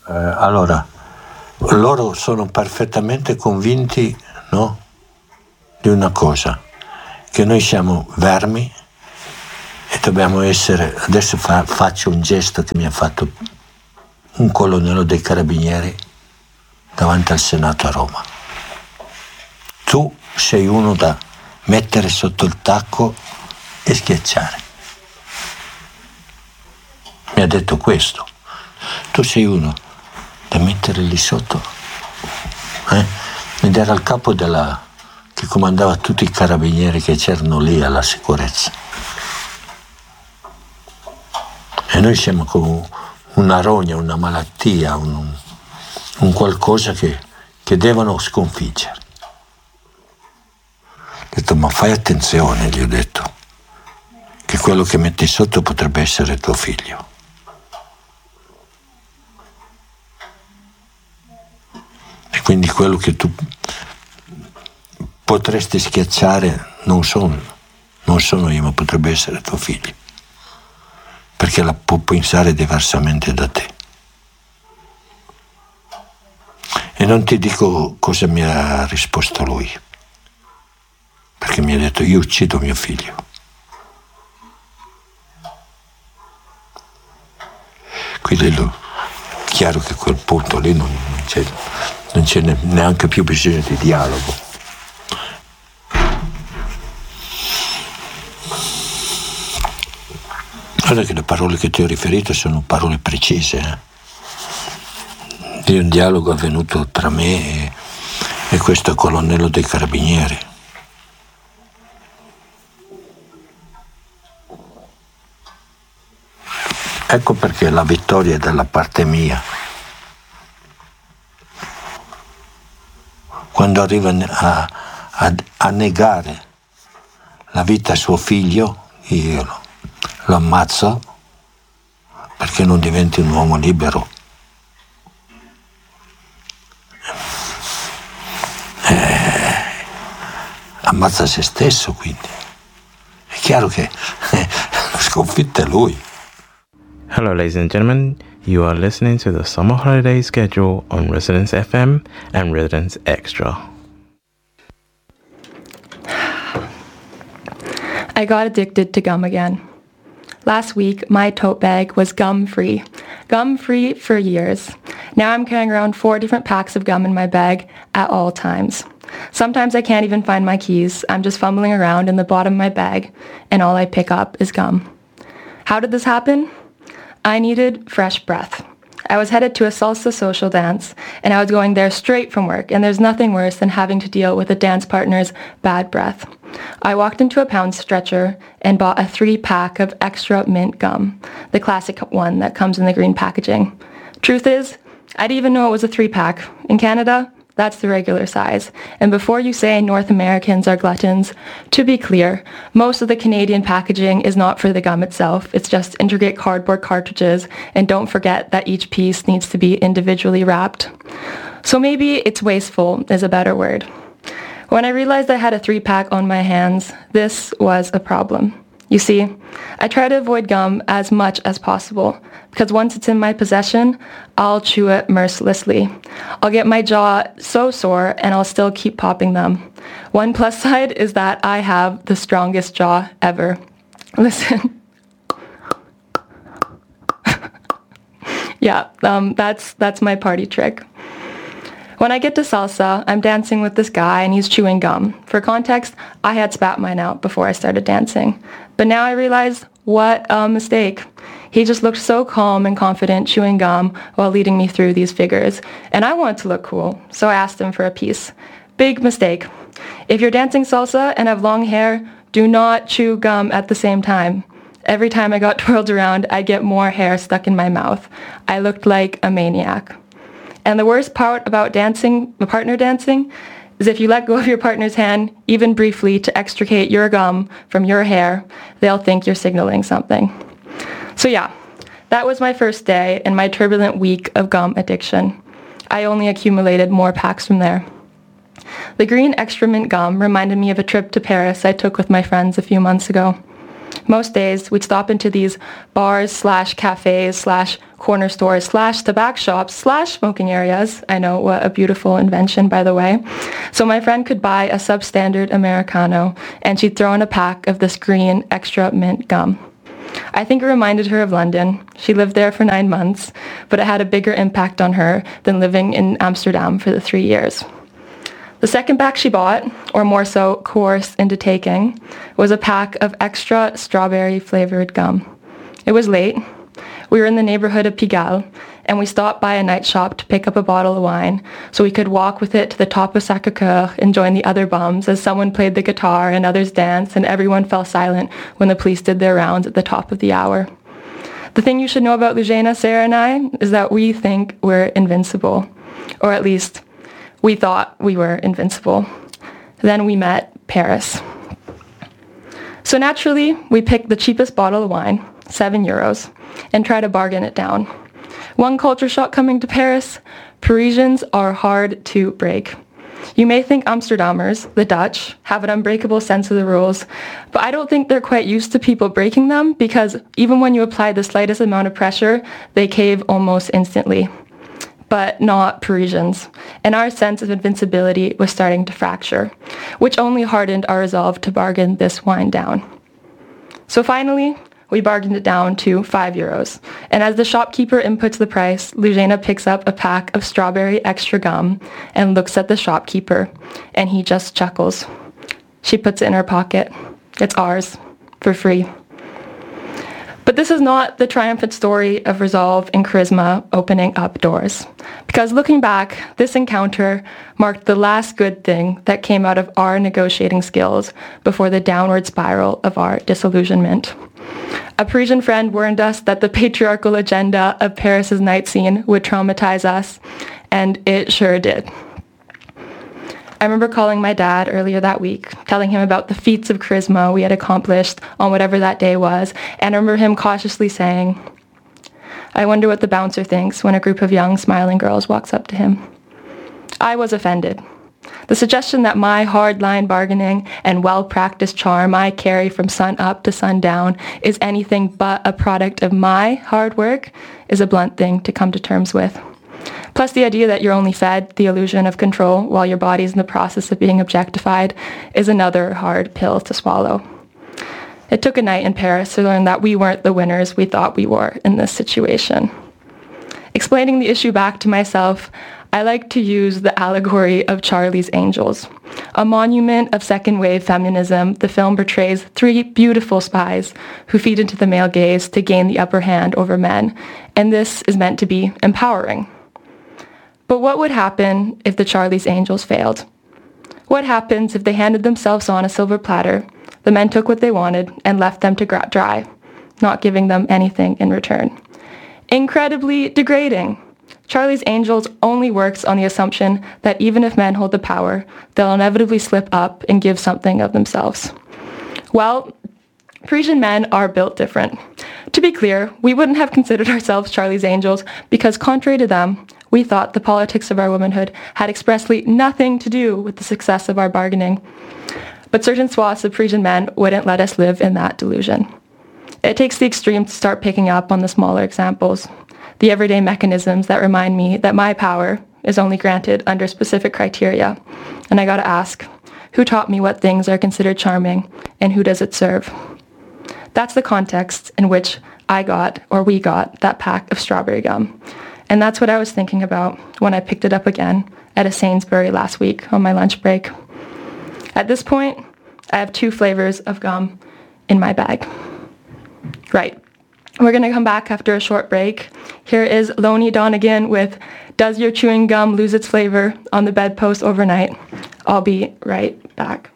Allora, loro sono perfettamente convinti, no, di una cosa, che noi siamo vermi e dobbiamo essere, adesso faccio un gesto che mi ha fatto un colonnello dei carabinieri davanti al Senato a Roma. Tu sei uno da mettere sotto il tacco e schiacciare. Mi ha detto questo. Tu sei uno da mettere lì sotto. Ed era il capo che comandava tutti i carabinieri che c'erano lì alla sicurezza. E noi siamo come una rogna, una malattia, un qualcosa che devono sconfiggere. Ho detto, ma fai attenzione, gli ho detto, che quello che metti sotto potrebbe essere tuo figlio. E quindi quello che tu potresti schiacciare non sono io, ma potrebbe essere tuo figlio, perché la può pensare diversamente da te. E non ti dico cosa mi ha risposto lui, perché mi ha detto, io uccido mio figlio. Quindi chiaro che a quel punto lì non c'è neanche più bisogno di dialogo. Guarda che le parole che ti ho riferito sono parole precise, di un dialogo avvenuto tra me e questo colonnello dei carabinieri. Ecco perché la vittoria è dalla parte mia. Quando arriva a negare la vita a suo figlio, io lo ammazzo perché non diventi un uomo libero. Ammazza se stesso, quindi. È chiaro che la sconfitta è lui. Hello, ladies and gentlemen. You are listening to the Summer Holiday Schedule on Residence FM and Residence Extra. I got addicted to gum again. Last week, my tote bag was gum-free. Gum-free for years. Now I'm carrying around 4 different packs of gum in my bag at all times. Sometimes I can't even find my keys. I'm just fumbling around in the bottom of my bag, and all I pick up is gum. How did this happen? I needed fresh breath. I was headed to a salsa social dance, and I was going there straight from work, and there's nothing worse than having to deal with a dance partner's bad breath. I walked into a pound stretcher and bought a 3-pack of extra mint gum, the classic one that comes in the green packaging. Truth is, I didn't even know it was a 3-pack. In Canada, that's the regular size. And before you say North Americans are gluttons, to be clear, most of the Canadian packaging is not for the gum itself. It's just intricate cardboard cartridges, and don't forget that each piece needs to be individually wrapped. So maybe it's wasteful is a better word. When I realized I had a 3-pack on my hands, this was a problem. You see, I try to avoid gum as much as possible, because once it's in my possession, I'll chew it mercilessly. I'll get my jaw so sore, and I'll still keep popping them. One plus side is that I have the strongest jaw ever. Listen. Yeah, that's my party trick. When I get to salsa, I'm dancing with this guy and he's chewing gum. For context, I had spat mine out before I started dancing. But now I realize, what a mistake. He just looked so calm and confident chewing gum while leading me through these figures. And I wanted to look cool, so I asked him for a piece. Big mistake. If you're dancing salsa and have long hair, do not chew gum at the same time. Every time I got twirled around, I'd get more hair stuck in my mouth. I looked like a maniac. And the worst part about dancing, partner dancing, is if you let go of your partner's hand, even briefly, to extricate your gum from your hair, they'll think you're signaling something. So yeah, that was my first day in my turbulent week of gum addiction. I only accumulated more packs from there. The green extra mint gum reminded me of a trip to Paris I took with my friends a few months ago. Most days, we'd stop into these bars/cafes/ corner stores / tobacco shops / smoking areas. I know, what a beautiful invention, by the way. So my friend could buy a substandard Americano, and she'd throw in a pack of this green extra mint gum. I think it reminded her of London. She lived there for 9 months, but it had a bigger impact on her than living in Amsterdam for the 3 years. The second pack she bought, or more so coerced into taking, was a pack of extra strawberry-flavored gum. It was late. We were in the neighborhood of Pigalle, and we stopped by a night shop to pick up a bottle of wine so we could walk with it to the top of Sacré-Cœur and join the other bums as someone played the guitar and others danced and everyone fell silent when the police did their rounds at the top of the hour. The thing you should know about Lugena, Sarah and I, is that we think we're invincible. Or at least, we thought we were invincible. Then we met Paris. So naturally, we picked the cheapest bottle of wine, €7, and tried to bargain it down. One culture shock coming to Paris: Parisians are hard to break. You may think Amsterdammers, the Dutch, have an unbreakable sense of the rules, but I don't think they're quite used to people breaking them, because even when you apply the slightest amount of pressure, they cave almost instantly. But not Parisians, and our sense of invincibility was starting to fracture, which only hardened our resolve to bargain this wine down. So finally, we bargained it down to €5, and as the shopkeeper inputs the price, Lugena picks up a pack of strawberry extra gum and looks at the shopkeeper, and he just chuckles. She puts it in her pocket. It's ours, for free. But this is not the triumphant story of resolve and charisma opening up doors. Because looking back, this encounter marked the last good thing that came out of our negotiating skills before the downward spiral of our disillusionment. A Parisian friend warned us that the patriarchal agenda of Paris's night scene would traumatize us, and it sure did. I remember calling my dad earlier that week, telling him about the feats of charisma we had accomplished on whatever that day was, and I remember him cautiously saying, "I wonder what the bouncer thinks when a group of young, smiling girls walks up to him." I was offended. The suggestion that my hard-line bargaining and well-practiced charm I carry from sun up to sundown is anything but a product of my hard work is a blunt thing to come to terms with. Plus, the idea that you're only fed the illusion of control while your body's in the process of being objectified is another hard pill to swallow. It took a night in Paris to learn that we weren't the winners we thought we were in this situation. Explaining the issue back to myself, I like to use the allegory of Charlie's Angels. A monument of second-wave feminism, the film portrays 3 beautiful spies who feed into the male gaze to gain the upper hand over men, and this is meant to be empowering. But what would happen if the Charlie's Angels failed? What happens if they handed themselves on a silver platter, the men took what they wanted, and left them to dry, not giving them anything in return? Incredibly degrading. Charlie's Angels only works on the assumption that even if men hold the power, they'll inevitably slip up and give something of themselves. Well, Parisian men are built different. To be clear, we wouldn't have considered ourselves Charlie's Angels because, contrary to them, we thought the politics of our womanhood had expressly nothing to do with the success of our bargaining. But certain swaths of Parisian men wouldn't let us live in that delusion. It takes the extreme to start picking up on the smaller examples, the everyday mechanisms that remind me that my power is only granted under specific criteria. And I gotta ask, who taught me what things are considered charming and who does it serve? That's the context in which we got that pack of strawberry gum. And that's what I was thinking about when I picked it up again at a Sainsbury last week on my lunch break. At this point, I have 2 flavors of gum in my bag. Right. We're going to come back after a short break. Here is Lonnie Donegan with "Does Your Chewing Gum Lose Its Flavor" on the bedpost overnight. I'll be right back.